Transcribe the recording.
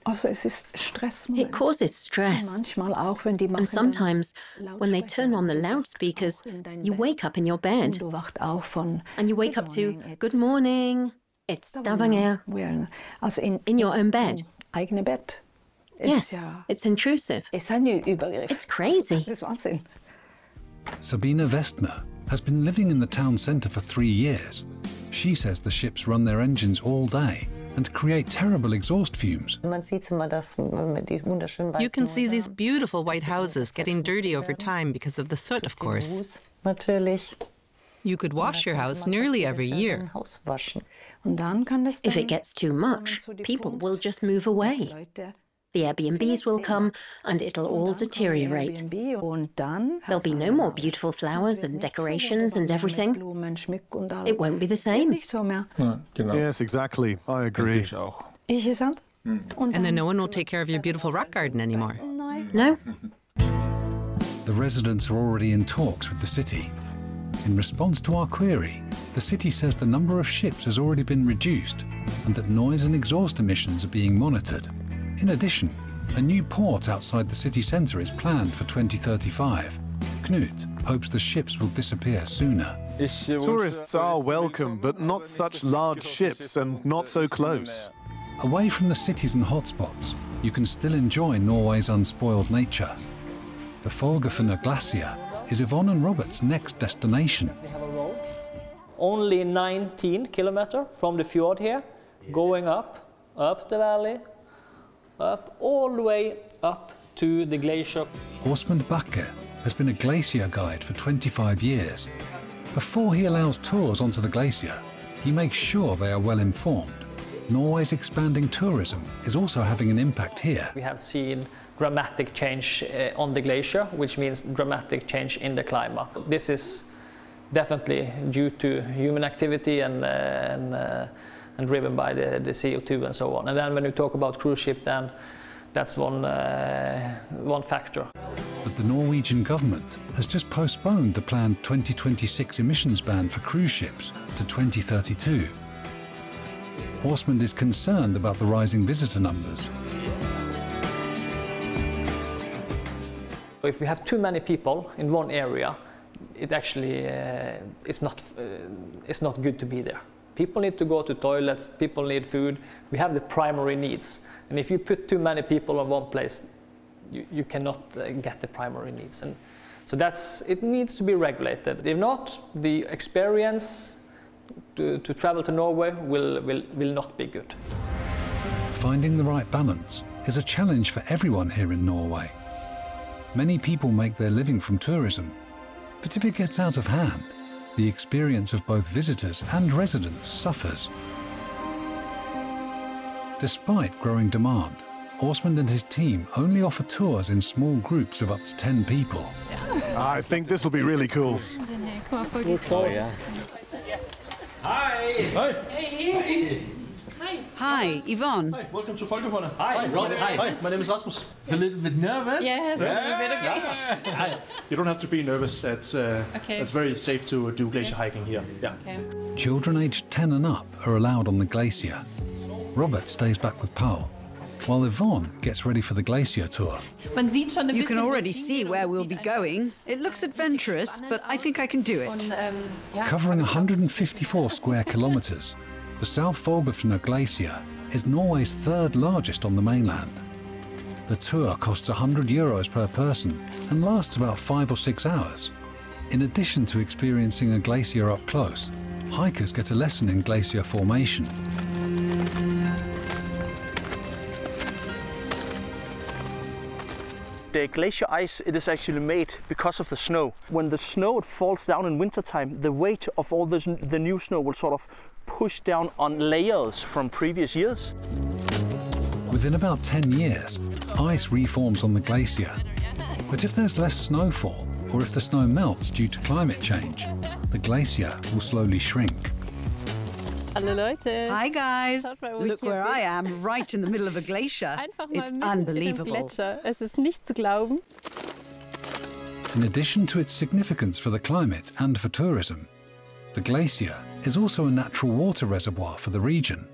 It causes stress. And sometimes, when they turn on the loudspeakers, you wake up in your bed. And you wake up to, "Good morning, it's Stavanger," in your own bed. Yes, it's intrusive. It's crazy. Sabine Westner has been living in the town centre for 3 years. She says the ships run their engines all day and create terrible exhaust fumes. You can see these beautiful white houses getting dirty over time because of the soot, of course. You could wash your house nearly every year. If it gets too much, people will just move away. The Airbnbs will come and it'll all deteriorate. There'll be no more beautiful flowers and decorations and everything. It won't be the same. Yes, exactly. I agree. And then no one will take care of your beautiful rock garden anymore. No. The residents are already in talks with the city. In response to our query, the city says the number of ships has already been reduced and that noise and exhaust emissions are being monitored. In addition, a new port outside the city centre is planned for 2035. Knut hopes the ships will disappear sooner. Tourists are welcome, but not such large ships and not so close. Away from the cities and hotspots, you can still enjoy Norway's unspoiled nature. The Folgefonna Glacier is Yvonne and Robert's next destination. Only 19 kilometers from the fjord here, going up the valley, up all the way up to the glacier. Åsmund Bakke has been a glacier guide for 25 years. Before he allows tours onto the glacier, he makes sure they are well informed. Norway's expanding tourism is also having an impact here. We have seen dramatic change on the glacier, which means dramatic change in the climate. This is definitely due to human activity and driven by the CO2 and so on. And then when you talk about cruise ship, then that's one factor. But the Norwegian government has just postponed the planned 2026 emissions ban for cruise ships to 2032. Åsmund is concerned about the rising visitor numbers. If we have too many people in one area, it actually it's not good to be there. People need to go to toilets, people need food. We have the primary needs. And if you put too many people in one place, you cannot get the primary needs. And so it needs to be regulated. If not, the experience to travel to Norway will not be good. Finding the right balance is a challenge for everyone here in Norway. Many people make their living from tourism, but if it gets out of hand, the experience of both visitors and residents suffers. Despite growing demand, Åsmund and his team only offer tours in small groups of up to 10 people. I think this will be really cool. Oh, yeah. Hi! Hi! Hi, Yvonne. Hi, welcome to Folgefonna. Hi, Robert. Hi, my name is Rasmus. A little bit nervous? Yes, a little bit, okay. You don't have to be nervous. It's very safe to do glacier hiking here. Yeah. Okay. Children aged 10 and up are allowed on the glacier. Robert stays back with Paul, while Yvonne gets ready for the glacier tour. You can already see where we'll be going. It looks adventurous, but I think I can do it. Covering 154 square kilometres, the South Folgefonna Glacier is Norway's third largest on the mainland. The tour costs €100 per person and lasts about 5 or 6 hours. In addition to experiencing a glacier up close, hikers get a lesson in glacier formation. The glacier ice, it is actually made because of the snow. When the snow falls down in wintertime, the weight of all the new snow will sort of push down on layers from previous years. Within about 10 years, ice reforms on the glacier. But if there's less snowfall, or if the snow melts due to climate change, the glacier will slowly shrink. Hi guys! Look where I am, right in the middle of a glacier. It's unbelievable. In addition to its significance for the climate and for tourism, the glacier is also a natural water reservoir for the region.